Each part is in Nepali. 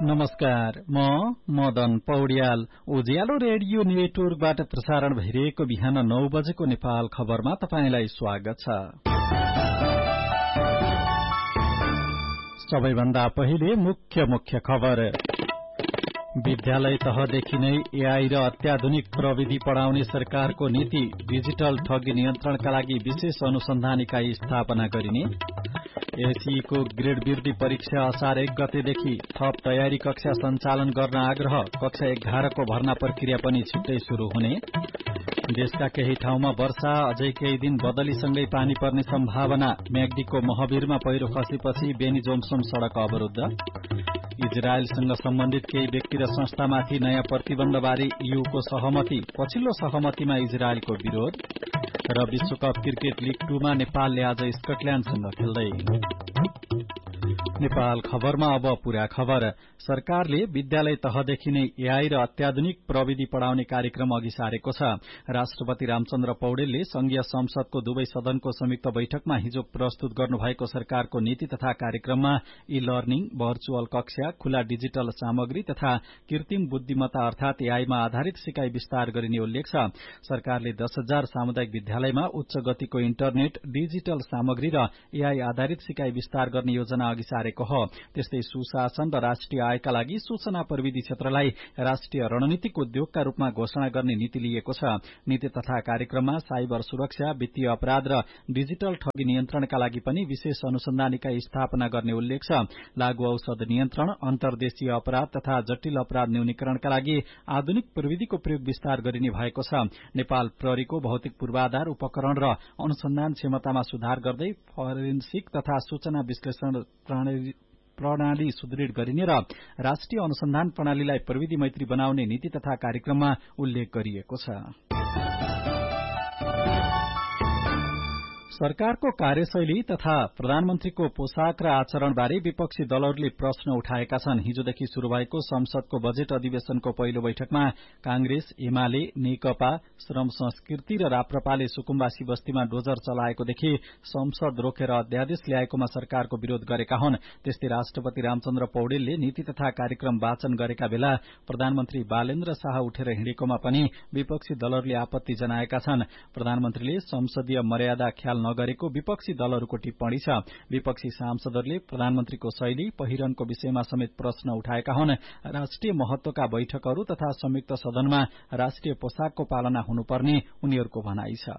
नमस्कार, म मदन पौड्याल। उज्यालो रेडियो नेटवर्कबाट प्रसारण भइरहेको बिहान 9 बजेको नेपाल खबरमा तपाईंलाई स्वागत छ। सबैभन्दा पहिले मुख्य खबर। विद्यालय तहदेखि नै एआई र अत्याधुनिक प्रविधि पढ़ाउने सरकारको नीति। डिजिटल ठगी नियन्त्रणका लागि विशेष अनुसन्धान इकाई स्थापना गरिने। एसई को ग्रेड वृद्धि परीक्षा असार 1 गतेदेखि। थप तयारी कक्षा सञ्चालन गर्न आग्रह। कक्षा 11 को भर्ना प्रक्रिया पनि छिट्टै शुरू हुने। देशका केही ठाउँमा वर्षा, अझै केही दिन बदलीसँगै पानी पर्ने सम्भावना। म्याग्दीको महवीरमा पहिरो खसेपछि बेनी जोन्सन सड़क अवरुद्ध। इजरायलसँग सम्बन्धित केही व्यक्ति र संस्थामाथि नयाँ प्रतिबन्धबारे ईयूको सहमति। पछिल्लो सहमतिमा इजरायलको विरोध। र विश्वकप क्रिकेट लीग 2 मा नेपालले आज स्कटल्याण्डसँग खेल्दै। नेपाल खबरमा अब पूरा खबर। सरकारले विद्यालय तहदेखि नै एआई र अत्याधुनिक प्रविधि पढ़ाउने कार्यक्रम अघि सारेको छ। राष्ट्रपति रामचन्द्र पौडेलले संघीय संसदको दुवै सदनको संयुक्त बैठकमा हिजो प्रस्तुत गर्नुभएको सरकारको नीति तथा कार्यक्रममा ई लर्निङ, भर्चुअल कक्षा, खुला डिजिटल सामग्री तथा कृत्रिम बुद्धिमत्ता अर्थात एआईमा आधारित सिकाइ विस्तार गरिने उल्लेख छ। सरकारले 10,000 सामुदायिक विद्यालयमा उच्च गतिको इन्टरनेट, डिजिटल सामग्री र एआई आधारित सिकाइ विस्तार गर्ने योजना अघि सारेको हो। त्यस्तै सुशासन र राष्ट्रिय आयका लागि सूचना प्रविधि क्षेत्रलाई राष्ट्रिय रणनीतिक उद्योगका रूपमा घोषणा गर्ने नीति लिएको छ। नीति तथा कार्यक्रममा साइबर सुरक्षा, वित्तीय अपराध र डिजिटल ठगी नियन्त्रणका लागि पनि विशेष अनुसन्धान इकाई स्थापना गर्ने उल्लेख छ। लागू औषध नियन्त्रण, अन्तर्देशीय अपराध तथा जटिल अपराध न्यूनीकरणका लागि आधुनिक प्रविधिको प्रयोग विस्तार गरिने भएको छ। नेपाल प्रहरीको भौतिक पूर्वाधार, उपकरण र अनुसन्धान क्षमतामा सुधार गर्दै फोरेन्सिक तथा सूचना विश्लेषण प्रणाली सुदृढ़ गरिने र राष्ट्रिय अनुसन्धान प्रणालीलाई प्रविधि मैत्री बनाउने नीति तथा कार्यक्रममा उल्लेख गरिएको छ। सरकारको कार्यशैली तथा प्रधानमन्त्रीको पोशाक र आचरणबारे विपक्षी दलहरूले प्रश्न उठाएका छन्। हिजोदेखि शुरू भएको संसदको बजेट अधिवेशनको पहिलो बैठकमा कांग्रेस, एमाले, नेकपा, श्रम संस्कृति र राप्रपाले सुकुम्बासी बस्तीमा डोजर चलाएकोदेखि संसद रोकेर अध्यादेश ल्याएकोमा सरकारको विरोध गरेका हुन्। त्यस्तै राष्ट्रपति रामचन्द्र पौडेलले नीति तथा कार्यक्रम वाचन गरेका बेला प्रधानमन्त्री बालेन्द्र शाह उठेर हिँडेकोमा पनि विपक्षी दलहरूले आपत्ति जनाएका छन्। प्रधानमन्त्रीले संसदीय मर्यादा ख्याल नगरेको विपक्षी दलहरूको टिप्पणी छ। विपक्षी सांसदहरूले प्रधानमन्त्रीको शैली, पहिरनको विषयमा समेत प्रश्न उठाएका हुन्। राष्ट्रिय महत्वका बैठकहरू तथा संयुक्त सदनमा राष्ट्रिय पोशाकको पालना हुनुपर्ने उनीहरूको भनाइ छ।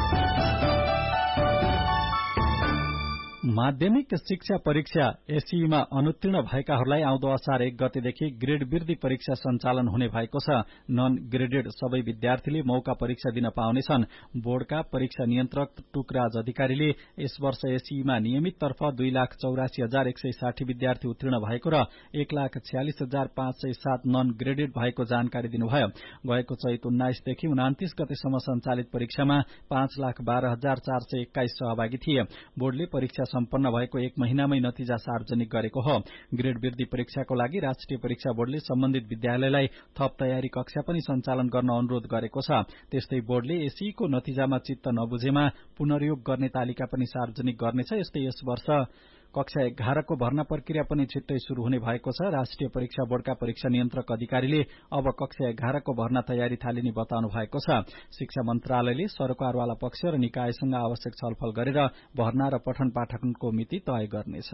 माध्यमिक शिक्षा परीक्षा एसईमा अनुत्तीर्ण भएकाहरूलाई आउँदो असार 1 गतेदेखि ग्रेड वृद्धि परीक्षा सञ्चालन हुने भएको छ। नन ग्रेडेड सबै विद्यार्थीले मौका परीक्षा दिन पाउनेछन्। बोर्डका परीक्षा नियन्त्रक टुकराज अधिकारीले यस वर्ष एसईमा नियमित तर्फ 2,84,160 विद्यार्थी उत्तीर्ण भएको र 1,46,507 नन ग्रेडेड भएको जानकारी दिनुभयो। गएको चैत 19 देखि 29 गतेसम्म सञ्चालित परीक्षामा 5,12,421 सहभागी थिए। बोर्डले परीक्षा सम्पन्न भएको 1 महिनामै नतिजा सार्वजनिक गरेको हो। ग्रेड वृद्धि परीक्षाको लागि राष्ट्रिय परीक्षा बोर्डले सम्बन्धित विद्यालयलाई थप तयारी कक्षा पनि सञ्चालन गर्न अनुरोध गरेको छ। त्यस्तै बोर्डले एसईको नतिजामा चित्त नबुझेमा पुनर्योग गर्ने तालिका पनि सार्वजनिक गर्नेछ। यस्तै यस वर्ष कक्षा 11 को भर्ना प्रक्रिया पनि छिट्टै शुरू हुने भएको छ। राष्ट्रिय परीक्षा बोर्डका परीक्षा नियन्त्रक अधिकारीले अब कक्षा 11 को भर्ना तयारी थालिने बताउनु भएको छ। शिक्षा मन्त्रालयले सरकारवाला पक्ष र निकायसँग आवश्यक छलफल गरेर भर्ना र पठन पाठनको मिति तय गर्नेछ।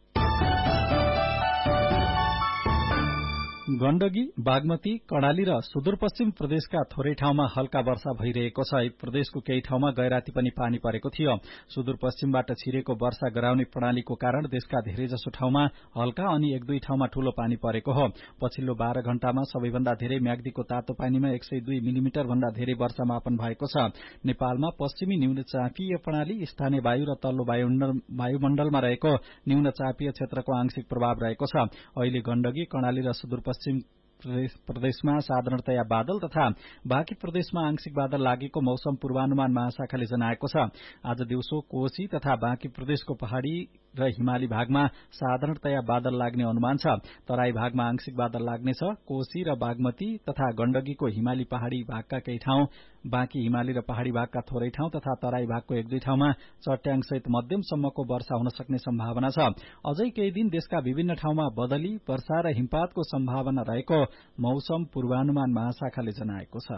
गण्डकी, बागमती, कर्णाली र सुदूरपश्चिम प्रदेशका थोरै ठाउँमा हल्का वर्षा भइरहेको छ। प्रदेशको केही ठाउँमा गैराती पनि पानी परेको थियो। सुदूरपश्चिमबाट छिरेको वर्षा गराउने प्रणालीको कारण देशका धेरैजसो ठाउँमा हल्का अनि 1-2 ठाउँमा ठूलो पानी परेको हो। पछिल्लो 12 घण्टामा सबैभन्दा धेरै म्याग्दीको तातो पानीमा 102 मिलिमिटर भन्दा धेरै वर्षा मापन भएको छ। नेपालमा पश्चिमी न्यूनचापीय प्रणाली, स्थानीय वायु र तल्लो वायुमण्डलमा रहेको न्यूनचापीय क्षेत्रको आंशिक प्रभाव रहेको छ। अहिले गण्डकी, कर्णाली र सुदूरपश्चिम प्रदेशमा साधारणतया बादल तथा बाँकी प्रदेशमा आंशिक बादल लागेको मौसम पूर्वानुमान महाशाखाले जनाएको छ। आज दिउँसो कोशी तथा बाँकी प्रदेशको पहाड़ी र हिमाली भागमा साधारणतया बादल लाग्ने अनुमान छ। तराई भागमा आंशिक बादल लाग्नेछ। कोशी र बागमती तथा गण्डकीको हिमाली पहाड़ी भागका केही ठाउँ, बाँकी हिमाली र पहाड़ी भागका थोरै ठाउँ तथा तराई भागको एक दुई ठाउँमा चट्याङसहित मध्यमसम्मको वर्षा हुन सक्ने सम्भावना छ। अझै केही दिन देशका विभिन्न ठाउँमा बदली, वर्षा र हिमपातको सम्भावना रहेको मौसम पूर्वानुमान महाशाखाले जनाएको छ।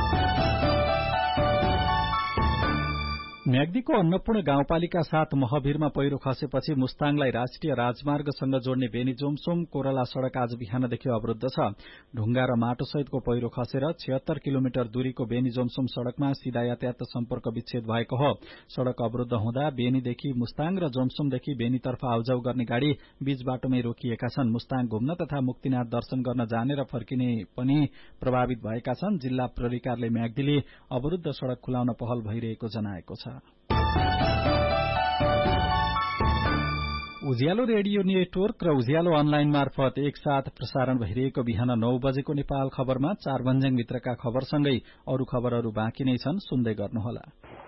म्याग्दीको अन्नपूर्ण गाउँपालिका 7 महभिरमा पहिरो खसेपछि मुस्ताङलाई राष्ट्रिय राजमार्गसँग जोड्ने बेनी जोमसोम कोरला सड़क आज बिहानदेखि अवरुद्ध छ। ढुंगा र माटो सहितको पहिरो खसेर 76 किलोमिटर दूरीको बेनी जोमसोम सड़कमा सीधा यातायात सम्पर्क विच्छेद भएको हो। सड़क अवरुद्ध हुँदा बेनीदेखि मुस्ताङ र जोमसोमदेखि बेनीतर्फ आउजाउ गर्ने गाड़ी बीच बाटोमै रोकिएका छन्। मुस्ताङ घुम्न तथा मुक्तिनाथ दर्शन गर्न जाने र फर्किने पनि प्रभावित भएका छन्। जिल्ला प्रहरी कार्यालय म्याग्दीले अवरुद्ध सड़क खुलाउन पहल भइरहेको जनाएको छ। उज्यालो रेडियो नेटवर्क र उज्यालो अनलाइन मार्फत एकसाथ प्रसारण भइरहेको बिहान 9 बजेको नेपाल खबरमा 4 भन्ज्याङभित्रका खबरसँगै अरू खबरहरू बाँकी नै छन्, सुन्दै गर्नुहोला।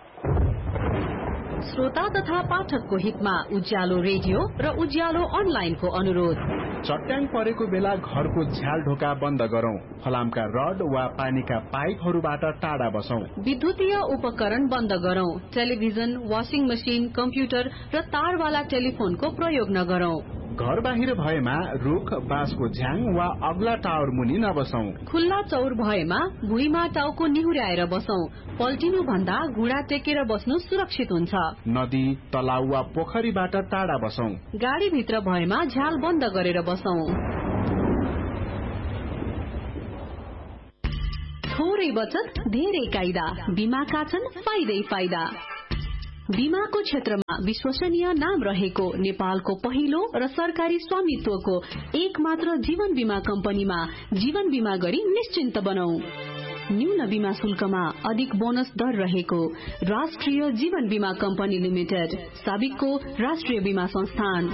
श्रोता तथा पाठकको हितमा उज्यालो रेडियो र उज्यालो अनलाइनको अनुरोध। चट्याङ परेको बेला घरको झ्याल ढोका बन्द गरौं। फलामका रड वा पानीका पाइपहरूबाट टाढा बसौं। विद्युतीय उपकरण बन्द गरौं। टेलिभिजन, वाशिङ मशिन, कम्प्युटर र तारवाला टेलिफोनको प्रयोग नगरौं। घर बाहिर भएमा रुख, बाँसको झ्याङ वा अग्ला टावर मुनि नबसौं। खुल्ला चौर भएमा भुइँमा टाउको निहुर्याएर बसौं। पल्टिनु भन्दा घुँडा टेकेर बस्नु सुरक्षित हुन्छ। नदी, तलाउ वा पोखरीबाट टाढा बसौं। गाडी भित्र भएमा झ्याल बन्द गरेर बसौं। थोरै बचत, धेरै कायदा। बीमाका छन् फाइदै फाइदा। बीमाको क्षेत्रमा विश्वसनीय नाम रहेको नेपालको पहिलो र सरकारी स्वामित्वको एक मात्र जीवन बीमा कम्पनीमा जीवन बीमा गरी निश्चिन्त बनौ। न्यून बीमा शुल्कमा अधिक बोनस दर रहेको राष्ट्रिय जीवन बीमा कम्पनी लिमिटेड, साबिकको राष्ट्रिय बीमा संस्थान।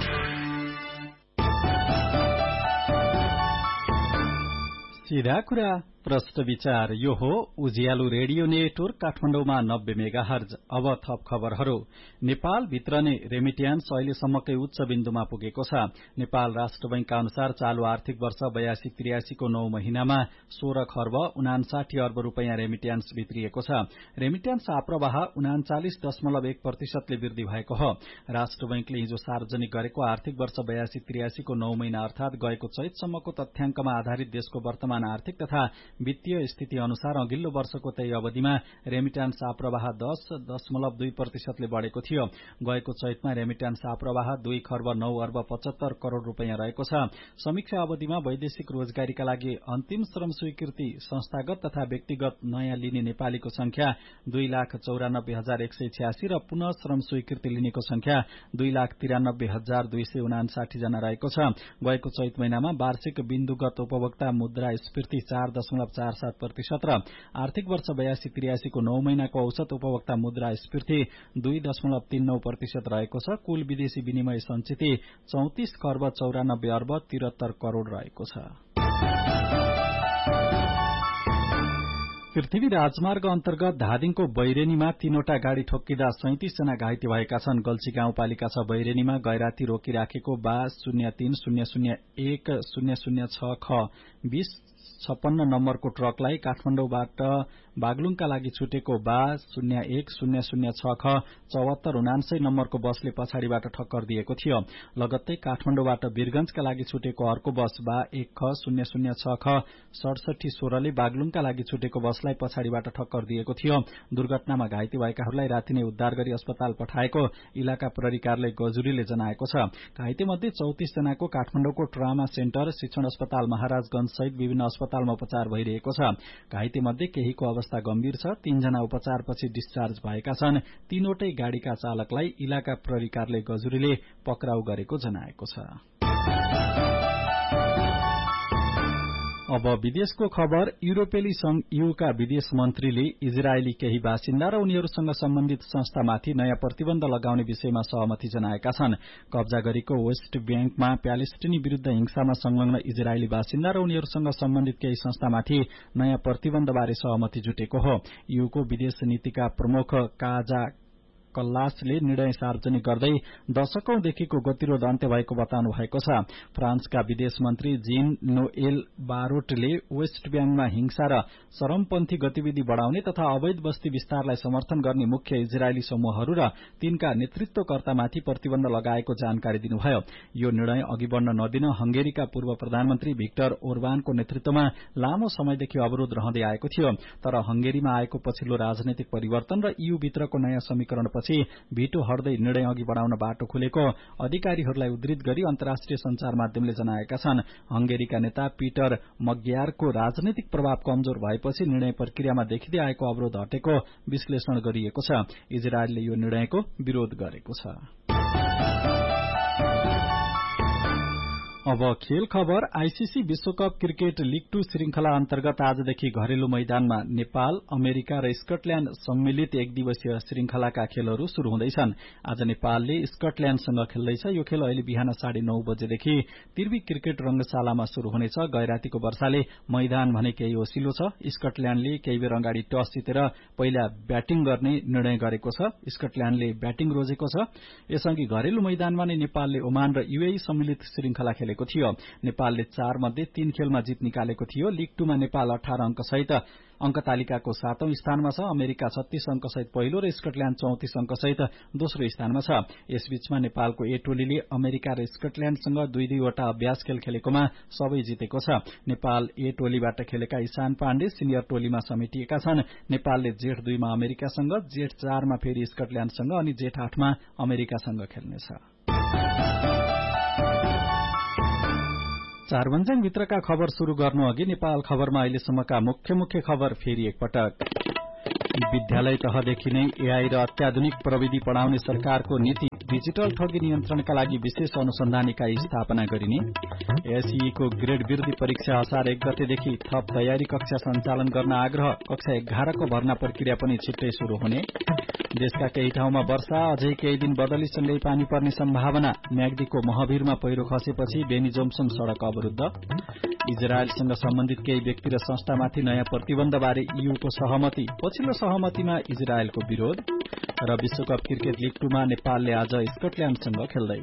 सीधा कुरा प्रश्न विचार। यो हो उज्यालो रेडियो नेटवर्क काठमाडौँमा 90 मेगाहर्ज। अब थप खबरहरू। नेपाल भित्र नै रेमिट्यान्स अहिलेसम्मकै उच्च बिन्दुमा पुगेको छ। नेपाल राष्ट्र बैंकका अनुसार चालू आर्थिक वर्ष 82-83 को 9 महिनामा 16 खर्ब 59 अर्ब रुपैयाँ रेमिट्यान्स भित्रिएको छ। रेमिट्यान्स आप्रवाह 39.1% ले वृद्धि भएको हो। राष्ट्र बैंकले हिजो सार्वजनिक गरेको आर्थिक वर्ष 82-83 को 9 महिना अर्थात गएको चैतसम्मको तथ्याङ्कमा आधारित देशको वर्तमान आर्थिक तथा वित्तीय स्थिति अनुसार अघिल्लो वर्षको त्यही अवधिमा रेमिट्यान्स आप्रवाह 10.2% ले बढ़ेको थियो। गएको चैतमा रेमिट्यान्स आप्रवाह 2 खर्ब 9 अर्ब 75 करोड़ रुपैयाँ रहेको छ। समीक्षा अवधिमा वैदेशिक रोजगारीका लागि अन्तिम श्रम स्वीकृति संस्थागत तथा व्यक्तिगत नयाँ लिने नेपालीको संख्या 2,94,186 र पुनः श्रम स्वीकृति लिनेको संख्या 2,93,259 जना रहेको छ। गएको चैत महिनामा वार्षिक बिन्दुगत उपभोक्ता मुद्रास्फीति 4.47% र आर्थिक वर्ष 82-83 को 9 महिनाको औसत उपभोक्ता मुद्रास्फीति 2.39% रहेको छ। कुल विदेशी विनिमय संचिति 34 खर्ब 94 अर्ब 73 करोड़ रहेको छ। पृथ्वी राजमार्ग अन्तर्गत धादिङको बैरेनीमा 3वटा गाड़ी ठोक्किँदा 37 जना घाइते भएका छन्। गल्छी गाउँपालिका 6 बैरेनीमा गैराती रोकिराखेको बा 03-001-006 ख 2056 नम्बरको ट्रकलाई काठमाडौँबाट बागलुङका लागि छुटेको बा 01-006 ख 74-79 नम्बरको बसले पछाडिबाट ठक्कर दिएको थियो। लगत्तै काठमाडौँबाट वीरगंजका लागि छुटेको अर्को बस बा 1-006 ख 6716 ले बागलुङका लागि छुटेको बसलाई पछाडिबाट ठक्कर दिएको थियो। दुर्घटनामा घाइते भएकाहरूलाई राति नै उद्धार गरी अस्पताल पठाएको इलाका प्रहरी कार्यालय गजुरीले जनाएको छ। घाइते मध्ये 34 जनाको काठमाडौँको ट्रामा सेन्टर, शिक्षण अस्पताल महाराजगंज सहित विभिन्न अस्पतालमा उपचार भइरहेको छ। घाइते मध्ये केहीको अवस्था गम्भीर छ। 3 जना उपचारपछि डिस्चार्ज भएका छन्। 3वटै गाड़ीका चालकलाई इलाका प्रहरी कार्यालय गजुरीले पक्राउ गरेको जनाएको छ। अब विदेशको खबर। युरोपेली संघ यूका विदेश मन्त्रीले इजरायली केही बासिन्दा र उनीहरूसँग सम्बन्धित संस्थामाथि नयाँ प्रतिबन्ध लगाउने विषयमा सहमति जनाएका छन्। कब्जा गरेको वेस्ट ब्याङ्कमा प्यालेस्टिनी विरूद्ध हिंसामा संलग्न इजरायली बासिन्दा र उनीहरूसँग सम्बन्धित केही संस्थामाथि नयाँ प्रतिबन्धबारे सहमति जुटेको हो। यूको विदेश नीतिका प्रमुख काजा कल्लासले निर्णय सार्वजनिक गर्दै दशकौंदेखिको गतिरोध अन्त्य भएको बताउनु भएको छ। फ्रान्सका विदेश मन्त्री जीन नोएल बारोटले वेस्ट ब्याङ्कमा हिंसा र चरमपन्थी गतिविधि बढ़ाउने तथा अवैध बस्ती विस्तारलाई समर्थन गर्ने मुख्य इजरायली समूहहरू र तिनका नेतृत्वकर्तामाथि प्रतिबन्ध लगाएको जानकारी दिनुभयो। यो निर्णय अघि बढ़न नदिन हंगेरीका पूर्व प्रधानमन्त्री भिक्टर ओर्बानको नेतृत्वमा लामो समयदेखि अवरोध रहँदै आएको थियो। तर हंगेरीमा आएको पछिल्लो राजनैतिक परिवर्तन र EU भित्रको नयाँ समीकरणपछि भिटो हट्दै निर्णय अघि बढ़ाउन बाटो खुलेको अधिकारीहरूलाई उद्धृत गरी अन्तर्राष्ट्रिय संचार माध्यमले जनाएका छन्। हंगेरीका नेता पीटर मग्यारको राजनैतिक प्रभाव कमजोर भएपछि निर्णय प्रक्रियामा देखिँदै आएको अवरोध हटेको विश्लेषण गरिएको छ। इजरायलले यो निर्णयको विरोध गरेको छ। अब खेल खबर। आईसीसी विश्वकप क्रिकेट लीग 2 श्रृंखला अन्तर्गत आजदेखि घरेलु मैदानमा नेपाल, अमेरिका र स्कटल्याण्ड सम्मिलित एक दिवसीय श्रृंखलाका खेलहरू शुरू हुँदैछन्। आज नेपालले स्कटल्याण्डसँग खेल्दैछ। यो खेल अहिले बिहान 9:30 बजेदेखि तिर्वी क्रिकेट रंगशालामा शुरू हुनेछ। गैरातीको वर्षाले मैदान भने केही ओसिलो छ। स्कटल्याण्डले केही बेर अगाडि टस जितेर पहिला ब्याटिङ गर्ने निर्णय गरेको छ। स्कटल्याण्डले ब्याटिङ रोजेको छ। यसअघि घरेलु मैदानमा नै नेपालले ओमान र यूएई सम्मिलित श्रृंखला खेलेको थियो। नेपालले 4 मध्ये 3 खेलमा जित निकालेको थियो। लीग 2 मा नेपाल 18 अंक सहित अंक तालिकाको 7औं स्थानमा छ। अमेरिका 36 अंक सहित पहिलो र स्कटल्याण्ड 34 अंक सहित दोस्रो स्थानमा छ। यसबीचमा नेपालको ए टोलीले अमेरिका र स्कटल्याण्डसँग 2-2 वटा अभ्यास खेल खेलेकोमा सबै जितेको छ। नेपाल ए टोलीबाट खेलेका ईशान पाण्डे सिनियर टोलीमा समेटिएका छन्। नेपालले जेठ 2 मा अमेरिकासँग, जेठ 4 मा फेरि स्कटल्याण्डसँग अनि जेठ 8 मा अमेरिकासँग खेल्नेछ। चारभन्ज्याङ भित्रका खबर शुरू गर्नु अघि नेपाल खबरमा अहिलेसम्मका मुख्य खबर फेरि एकपटक। विद्यालय तहदेखि नै एआई र अत्याधुनिक प्रविधि पढ़ाउने सरकारको नीति। डिजिटल ठगी नियन्त्रणका लागि विशेष अनुसन्धान इकाई स्थापना गरिने। एसई को ग्रेड वृद्धि परीक्षा असार 1 गतेदेखि थप तयारी कक्षा सञ्चालन गर्न आग्रह। कक्षा 11 को भर्ना प्रक्रिया पनि छिट्टै शुरू हुने। देशका केही ठाउँमा वर्षा, अझै केही दिन बदलीसँगै पानी पर्ने सम्भावना। म्याग्दीको महवीरमा पहिरो खसेपछि बेनी जोम्सन सड़क अवरुद्ध। इजरायलसँग सम्बन्धित केही व्यक्ति र संस्थामाथि नयाँ प्रतिबन्धबारे EU को सहमति। पछिल्लो सहमतिमा इजरायलको विरोध। र विश्वकप क्रिकेट लीग 2 मा नेपालले आज स्कटल्याण्डसँग खेल्दै।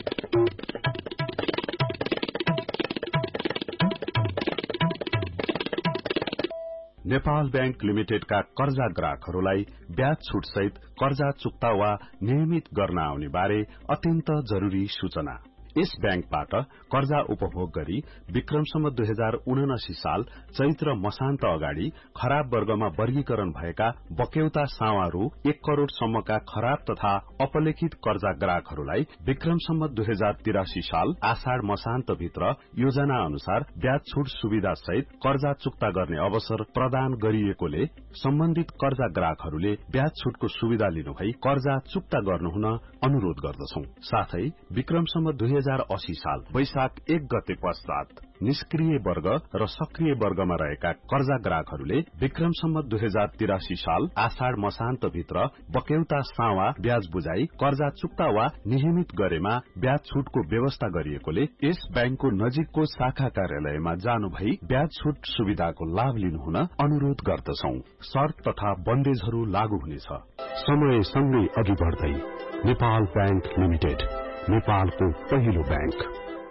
नेपाल बैंक लिमिटेडका कर्जा ग्राहकहरूलाई ब्याज छुट सहित कर्जा चुक्ता वा नियमित गर्न आउने बारे अत्यन्त जरूरी सूचना। यस बैंकबाट कर्जा उपभोग गरी विक्रमसम्म 2079 साल चैत्र मसान्त अगाडि खराब वर्गमा वर्गीकरण भएका बक्यौता सावा रु 1 करोड़ सम्मका खराब तथा अपलेखित कर्जा ग्राहकहरूलाई विक्रमसम्म 2083 साल आषाढ़ मसान्त भित्र योजना अनुसार ब्याज छुट सुविधा सहित कर्जा चुक्ता गर्ने अवसर प्रदान गरिएकोले सम्बन्धित कर्जा ग्राहकहरूले ब्याज छुटको सुविधा लिनुभई कर्जा चुक्ता गर्नुहुन अनुरोध गर्दछौं। साथै विक्रमसम्म 2080 साल वैशाख 1 गते पश्चात निष्क्रिय वर्ग र सक्रिय वर्गमा रहेका कर्जा ग्राहकहरूले विक्रमसम्म 2083 साल आषाढ़ मसान्त भित्र बक्यौता सावा ब्याज बुझाई कर्जा चुक्ता वा नियमित गरेमा ब्याज छुटको व्यवस्था गरिएकोले यस बैंकको नजिकको शाखा कार्यालयमा जानु भई ब्याज छुट सुविधाको लाभ लिनुहुन अनुरोध गर्दछौं। शर्त तथा बन्देजहरू लागू हुनेछ। समय सँगै अघि बढ्दै नेपाल बैंक लिमिटेड, नेपालको पहिलो बैंक।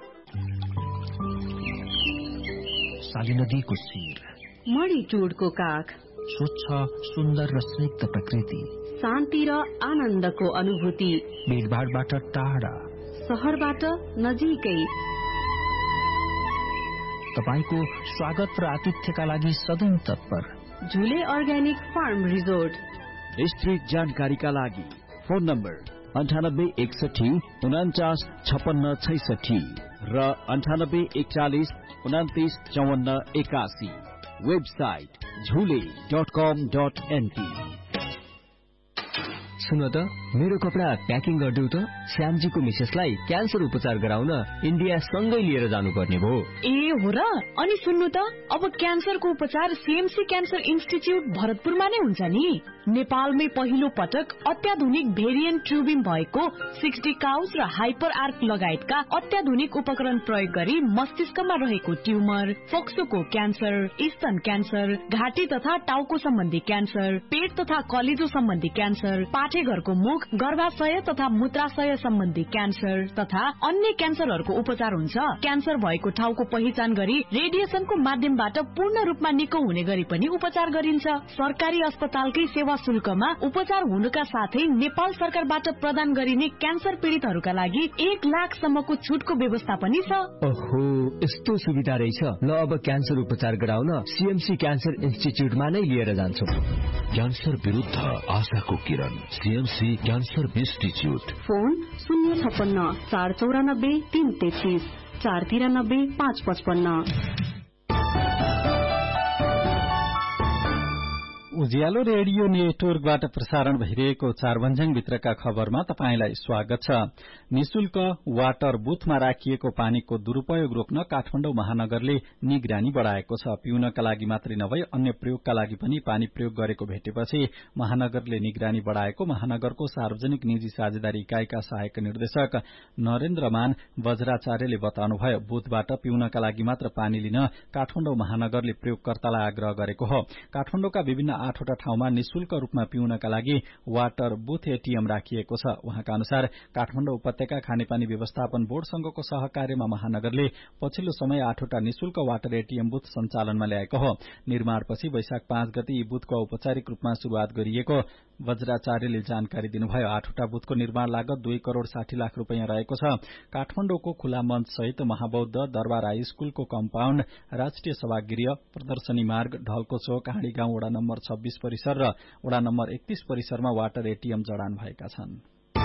साली नदीको शिर, मणिटुडको काख, स्वच्छ सुन्दर र स्निग्ध प्रकृति, शान्ति र आनन्दको अनुभूति, भीडभाडबाट टाढा, शहरबाट नजिकै। तपाईको स्वागत र आतिथ्यका लागि सधैं तत्पर। झुले अर्ग्यानिक फार्म रिजोर्ट। विस्तृत जानकारीका लागि फोन नम्बर 9861 49 56 66 र 9841 29 54 81। वेबसाइट झुले.com.np। सुन त, मेरो कपडा प्याकिङ गरिदेऊ त। श्यामजीको मिसेसलाई क्यान्सर उपचार गराउन इन्डिया सँगै लिएर जानुपर्ने भयो। ए हो र? अनि सुन्नु त, अब क्यान्सरको उपचार सीएमसी क्यान्सर इन्स्टिच्युट भरतपुरमा नै हुन्छ नि। नेपालमै पहिलो पटक अत्याधुनिक भेरिएन्ट ट्युबिङ भएको 60 काउस र हाइपर आर्क लगायतका अत्याधुनिक उपकरण प्रयोग गरी मस्तिष्कमा रहेको ट्युमर, फोक्सोको क्यान्सर, स्तन क्यान्सर, घाँटी तथा टाउको सम्बन्धी क्यान्सर, पेट तथा कलेजो सम्बन्धी क्यान्सर, पाठेघरको मुख रोग, गर्भाशय तथा मूत्राशय सम्बन्धी क्यान्सर तथा अन्य क्यान्सरहरूको उपचार हुन्छ। क्यान्सर भएको ठाउँको पहिचान गरी रेडिएसनको माध्यमबाट पूर्ण रूपमा निको हुने गरी पनि उपचार गरिन्छ। सरकारी अस्पतालकै सेवा शुल्कमा उपचार हुनुका साथै नेपाल सरकारबाट प्रदान गरिने क्यान्सर पीडितहरूका लागि 1 लाखसम्मको छुटको व्यवस्था पनि छ। ओहो, यस्तो सुविधा रहेछ। ल अब क्यान्सर उपचार गराउन सीएमसी क्यान्सर इन्स्टिच्युटमा नै लिएर जान्छौँ। क्यान्सर विरुद्ध आशाको किरण, सीएमसी क्यान्सर इन्स्टिच्युट। फोन 056 494 333 493 555। उज्यालो रेडियो नेटवर्कबाट प्रसारण भइरहेको चारभन्ज्याङ भित्रका खबरमा तपाईंलाई स्वागत छ। निशुल्क वाटर बुथमा राखिएको पानीको दुरूपयोग रोक्न काठमाडौँ महानगरले निगरानी बढ़ाएको छ। पिउनका लागि मात्रै नभई अन्य प्रयोगका लागि पनि पानी प्रयोग गरेको भेटेपछि महानगरले निगरानी बढ़ाएको महानगरको सार्वजनिक निजी साझेदारी इकाइका सहायक निर्देशक नरेन्द्रमान वज्राचार्यले बताउनुभयो। बुथबाट पिउनका लागि मात्र पानी लिन काठमाडौँ महानगरले प्रयोगकर्तालाई आग्रह गरेको हो। काठमाडौँका विभिन्न 8वटा ठाउँमा निशुल्क रूपमा पिउनका लागि वाटर बुथ एटीएम राखिएको छ। उहाँका अनुसार काठमाडौँ उपत्यका खानेपानी व्यवस्थापन बोर्डसँगको सहकार्यमा महानगरले पछिल्लो समय 8वटा निशुल्क वाटर एटीएम बुथ सञ्चालनमा ल्याएको हो। निर्माणपछि वैशाख 5 गते यी बुथको औपचारिक रूपमा शुरूआत गरिएको वज्राचार्यले जानकारी दिनुभयो। 8वटा बुथको निर्माण लागत 2 करोड़ 60 लाख रूपियाँ रहेको छ। काठमाडौँको खुला मञ्च सहित महाबौद्ध दरबार हाई स्कूलको कम्पाउण्ड, राष्ट्रिय सभागृह, प्रदर्शनी मार्ग, ढलको चोक, हाँडी गाउँ वडा नम्बर 26 परिसर र वडा नम्बर 31 परिसरमा वाटर एटीएम जडान भएका छन्।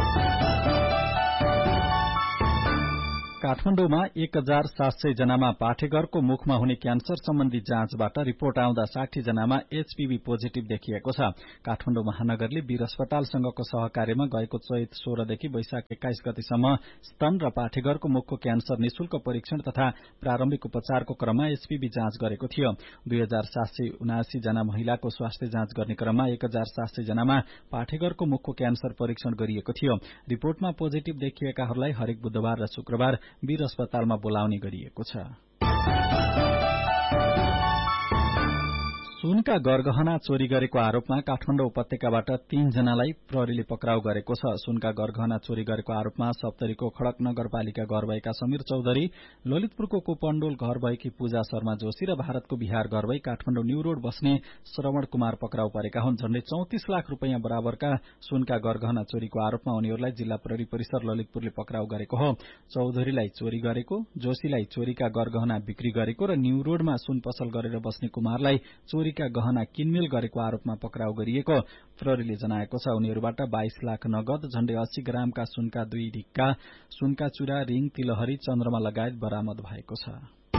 काठमाडौँमा 1700 जनामा पाठेघरको मुखमा हुने क्यान्सर सम्बन्धी जाँचबाट रिपोर्ट आउँदा 60 जनामा एचपीभी पोजिटिभ देखिएको छ। काठमाडौँ महानगरले वीर अस्पतालसँगको सहकार्यमा गएको चैत 16 देखि वैशाख 21 गतेसम्म स्तन र पाठेघरको मुखको क्यान्सर निशुल्क परीक्षण तथा प्रारम्भिक उपचारको क्रममा एचपीभी जाँच गरेको थियो। 2779 जना महिलाको स्वास्थ्य जाँच गर्ने क्रममा 1700 जनामा पाठेघरको मुखको क्यान्सर परीक्षण गरिएको थियो। रिपोर्टमा पोजिटिभ देखिएकाहरूलाई हरेक बुधबार र शुक्रबार वीर अस्पतालमा बोलाउने गरिएको छ। सुनका गरगहना चोरी गरेको आरोपमा काठमाडौँ उपत्यकाबाट 3 जनालाई प्रहरीले पक्राउ गरेको छ। सुनका गरगहना चोरी गरेको आरोपमा सप्तरीको खड़क नगरपालिका घर भएका समीर चौधरी, ललितपुरको कोपण्डोल घर भएकी पूजा शर्मा जोशी र भारतको बिहार घर भई काठमाडौँ न्यू रोड बस्ने श्रवण कुमार पक्राउ परेका हुन्। झण्डै 34 लाख रूपियाँ बराबरका सुनका गरगहना चोरीको आरोपमा उनीहरूलाई जिल्ला प्रहरी परिसर ललितपुरले पक्राउ गरेको हो। चौधरीलाई चोरी गरेको, जोशीलाई चोरीका गरगहना बिक्री गरेको र न्यू रोडमा सुन पसल गरेर बस्ने कुमारलाई चोरीका गहना किनमेल गरेको आरोपमा पक्राउ गरिएको प्रहरीले जनाएको छ। उनीहरूबाट 22 लाख नगद, झण्डै 80 ग्रामका सुनका 2 ढिक्का, सुनका चूड़ा, रिङ, तिलहरी, चन्द्रमा लगायत बरामद भएको छ।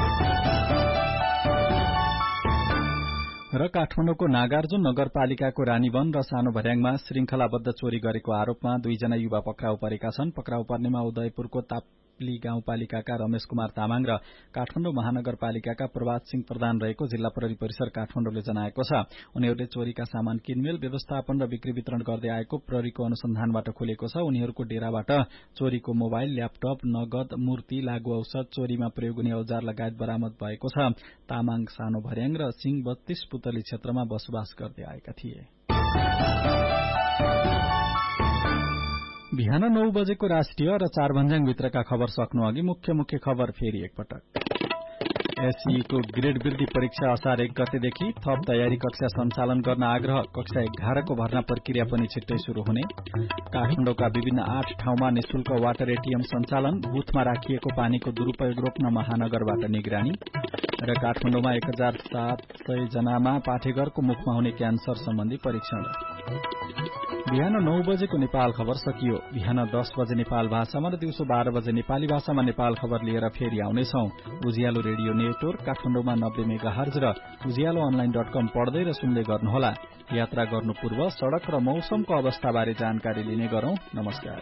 र काठमाडौँको नागार्जुन नगरपालिकाको रानीवन र सानो भर्याङमा श्रृंखलाबद्ध चोरी गरेको आरोपमा 2 जना युवा पक्राउ परेका छन्। पक्राउ पर्नेमा उदयपुरको ताप्ली गाउँपालिकाका रमेश कुमार तामाङ र काठमाडौँ महानगरपालिकाका प्रभात सिंह प्रधान रहेको जिल्ला प्रहरी परिसर काठमाडौँले जनाएको छ। उनीहरूले चोरीका सामान किनमेल, व्यवस्थापन र बिक्री वितरण गर्दै आएको प्रहरीको अनुसन्धानबाट खुलेको छ। उनीहरूको डेराबाट चोरीको मोबाइल, ल्यापटप, नगद, मूर्ति, लागू औषध, चोरीमा प्रयोग हुने औजार लगायत बरामद भएको छ। तामाङ सानो भर्याङ र सिंह 32 पुतली क्षेत्रमा बसोबास गर्दै आएका थिए। बिहान 9 बजेको राष्ट्रिय र चारभन्ज्याङ भित्रका खबर सक्नु अघि मुख्य खबर फेरि एकपटक। एसईको ग्रेड वृद्धि परीक्षा असार 1 गतेदेखि, थप तयारी कक्षा सञ्चालन गर्न आग्रह, कक्षा 11 को भर्ना प्रक्रिया पनि छिट्टै शुरू हुने। काठमाडौँका विभिन्न 8 ठाउँमा निशुल्क वाटर एटीएम सञ्चालन, बुथमा राखिएको पानीको दुरूपयोग रोक्न महानगरबाट निगरानी। र काठमाडौँमा 1700 जनामा पाठेघरको मुखमा हुने क्यान्सर सम्बन्धी परीक्षण। बिहान 9 बजेको नेपाल खबर सकियो। बिहान 10 बजे नेपाल भाषामा र दिउँसो 12 बजे नेपाली भाषामा नेपाल खबर लिएर फेरि आउनेछौं। उज्यालो रेडियो नेटवर्क काठमाडौँमा 90 मेगाहर्ज र उज्यालोअनलाइन.com पढ्दै र सुन्दै गर्नुहोला। यात्रा गर्नु पूर्व सड़क र मौसमको अवस्थाबारे जानकारी लिने गरौं। नमस्कार।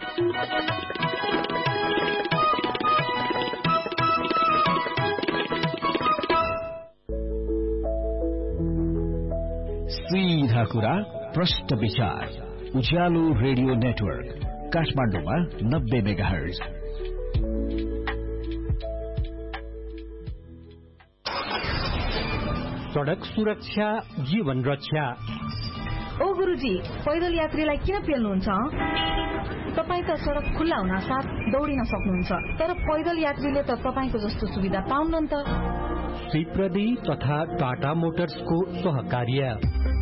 सीधा कुरा, प्रश्न विचार। उज्यालो रेडियो नेटवर्क काठमाडौँमा 90 मेगाहर्ज। सड़क सुरक्षा, जीवन रक्षा। ओ गुरुजी, पैदल यात्रीलाई किन पेल्नुहुन्छ? तपाईँ त सड़क खुल्ला हुन साथ दौडिन सक्नुहुन्छ, तर पैदल यात्रीले त तपाईको जस्तो सुविधा पाउन्न नि त। श्री प्रदीप तथा टाटा मोटर्सको सहकार्य